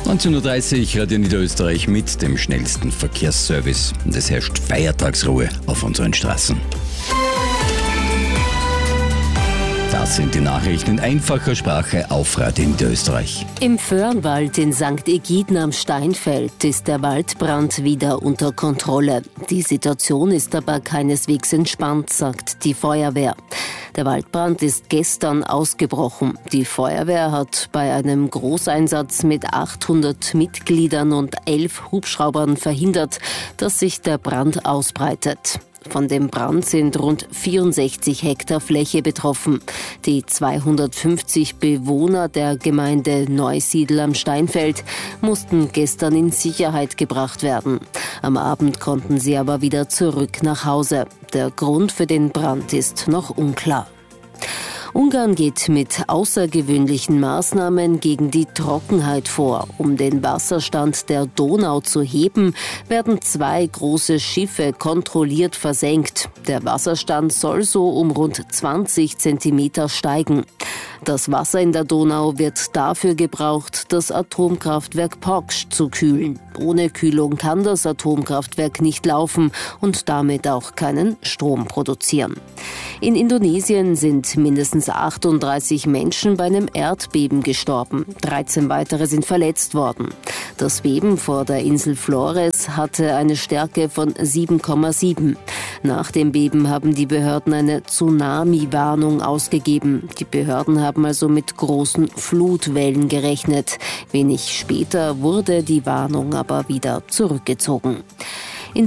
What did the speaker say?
19:30 Uhr, Radio Niederösterreich mit dem schnellsten Verkehrsservice. Und es herrscht Feiertagsruhe auf unseren Straßen. Das sind die Nachrichten in einfacher Sprache auf Radio Niederösterreich. Im Föhrenwald in St. Egiden am Steinfeld ist der Waldbrand wieder unter Kontrolle. Die Situation ist aber keineswegs entspannt, sagt die Feuerwehr. Der Waldbrand ist gestern ausgebrochen. Die Feuerwehr hat bei einem Großeinsatz mit 800 Mitgliedern und 11 Hubschraubern verhindert, dass sich der Brand ausbreitet. Von dem Brand sind rund 64 Hektar Fläche betroffen. Die 250 Bewohner der Gemeinde Neusiedl am Steinfeld mussten gestern in Sicherheit gebracht werden. Am Abend konnten sie aber wieder zurück nach Hause. Der Grund für den Brand ist noch unklar. Ungarn geht mit außergewöhnlichen Maßnahmen gegen die Trockenheit vor. Um den Wasserstand der Donau zu heben, werden 2 große Schiffe kontrolliert versenkt. Der Wasserstand soll so um rund 20 Zentimeter steigen. Das Wasser in der Donau wird dafür gebraucht, das Atomkraftwerk Poksch zu kühlen. Ohne Kühlung kann das Atomkraftwerk nicht laufen und damit auch keinen Strom produzieren. In Indonesien sind mindestens 38 Menschen bei einem Erdbeben gestorben. 13 weitere sind verletzt worden. Das Beben vor der Insel Flores hatte eine Stärke von 7,7. Nach dem Beben haben die Behörden eine Tsunami-Warnung ausgegeben. Die Behörden haben also mit großen Flutwellen gerechnet. Wenig später wurde die Warnung aber wieder zurückgezogen.